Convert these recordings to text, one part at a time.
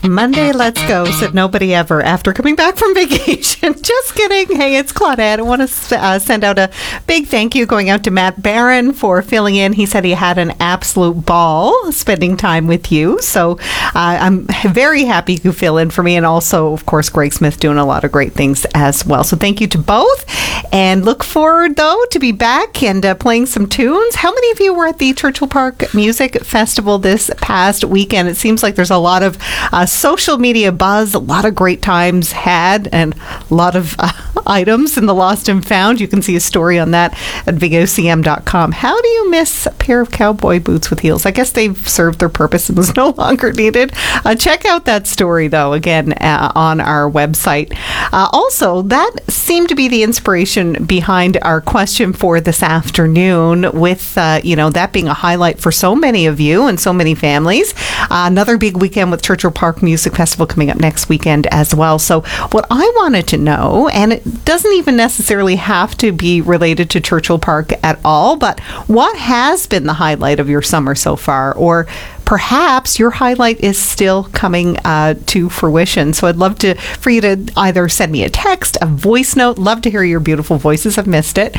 Monday, let's go, said nobody ever after coming back from vacation. Just kidding. Hey, it's Claudette. I want to send out a big thank you going out to Matt Barron for filling in. He said he had an absolute ball spending time with you. So I'm very happy you could fill in for me. And also, of course, Greg Smith doing a lot of great things as well. So thank you to both. And look forward, though, to be back and playing some tunes. How many of you were at the Churchill Park Music Festival this past weekend? It seems like there's a lot of social media buzz, a lot of great times had, and a lot of items in the lost and found. You can see a story on that at VOCM.com. How do you miss a pair of cowboy boots with heels? I guess they've served their purpose and was no longer needed. Check out that story, though, again, on our website. Also, that seemed to be the inspiration behind our question for this afternoon, with, that being a highlight for so many of you and so many families. Another big weekend with Churchill Park Music Festival coming up next weekend as well. So what I wanted to know, and it doesn't even necessarily have to be related to Churchill Park at all, but what has been the highlight of your summer so far? Or perhaps your highlight is still coming to fruition. So I'd love for you to either send me a text, a voice note. Love to hear your beautiful voices. I've missed it.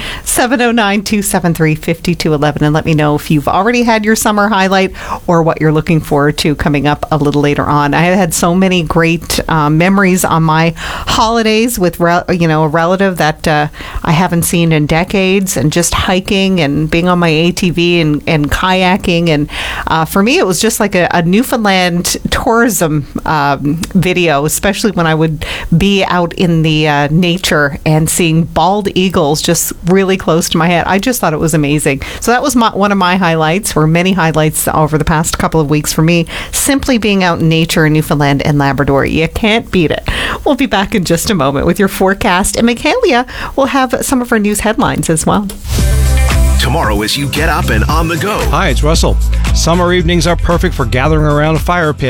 709-273-5211, and let me know if you've already had your summer highlight or what you're looking forward to coming up a little later on. I had so many great memories on my holidays with a relative that I haven't seen in decades, and just hiking and being on my ATV and kayaking. And for me, it was just like a Newfoundland tourism video, especially when I would be out in the nature and seeing bald eagles just really close to my head. I just thought it was amazing. So that was one of my highlights, or many highlights over the past couple of weeks for me, simply being out in nature in Newfoundland and Labrador. You can't beat it. We'll be back in just a moment with your forecast, and Michaelia will have some of her news headlines as well. Tomorrow, as you get up and on the go. Hi, it's Russell. Summer evenings are perfect for gathering around a fire pit